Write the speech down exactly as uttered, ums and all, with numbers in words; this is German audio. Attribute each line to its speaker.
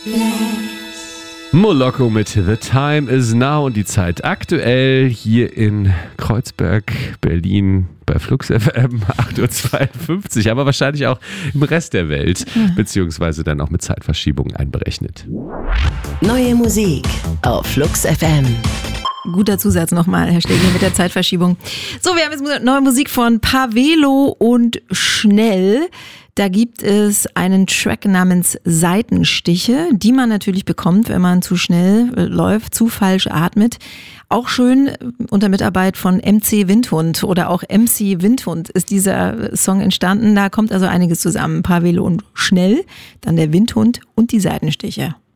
Speaker 1: Moloko mit The Time Is Now und die Zeit aktuell hier in Kreuzberg, Berlin bei Flux F M acht Uhr zweiundfünfzig, aber wahrscheinlich auch im Rest der Welt, mhm. beziehungsweise dann auch mit Zeitverschiebungen einberechnet.
Speaker 2: Neue Musik auf Flux F M.
Speaker 3: Guter Zusatz nochmal, Herr Schlegel, mit der Zeitverschiebung. So, wir haben jetzt neue Musik von Pavelo und Schnell. Da gibt es einen Track namens Seitenstiche, die man natürlich bekommt, wenn man zu schnell läuft, zu falsch atmet. Auch schön unter Mitarbeit von M C Windhund oder auch M C Windhund ist dieser Song entstanden. Da kommt also einiges zusammen. Pavelo und Schnell, dann der Windhund und die Seitenstiche.